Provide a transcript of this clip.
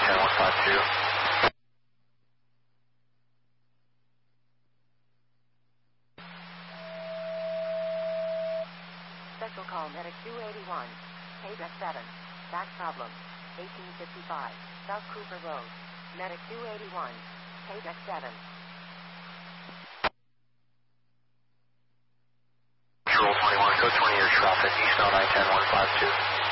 I-10152. Special call medic 281. Payback 7. Back problem. 1855. South Cooper Road. Medic 281. Payback 7. Control 21, code 20 air traffic, eastbound I-10152.